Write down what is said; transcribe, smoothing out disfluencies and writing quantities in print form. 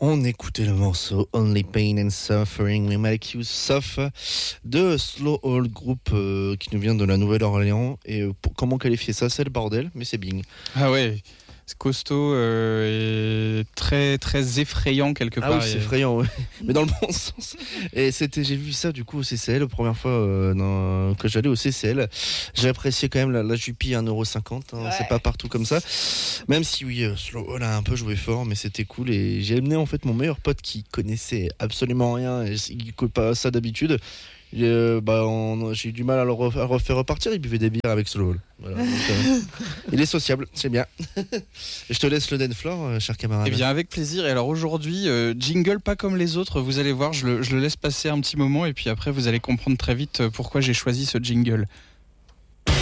On écoutait le morceau Only Pain and Suffering We Make You Suffer de Slow Old Group qui nous vient de la Nouvelle-Orléans. Et comment qualifier ça? C'est le bordel, mais c'est Bing. Ah ouais, c'est costaud et très, très effrayant quelque part. Ah oui, c'est effrayant, ouais. Mais dans le bon sens. Et j'ai vu ça du coup au CCL, la première fois que j'allais au CCL. J'ai apprécié quand même la Jupy à 1,50€. Ouais. C'est pas partout comme ça. Même si oui, Slow Old a un peu joué fort, mais c'était cool. Et j'ai amené en fait mon meilleur pote qui connaissait absolument rien et il ne pas ça d'habitude. J'ai eu du mal à le refaire repartir. Il buvait des bières avec Slow Old. Voilà, donc, il est sociable, c'est bien. Et je te laisse le Denflor, cher camarade. Eh bien, avec plaisir. Et alors aujourd'hui, jingle pas comme les autres. Vous allez voir, je le laisse passer un petit moment et puis après, vous allez comprendre très vite pourquoi j'ai choisi ce jingle.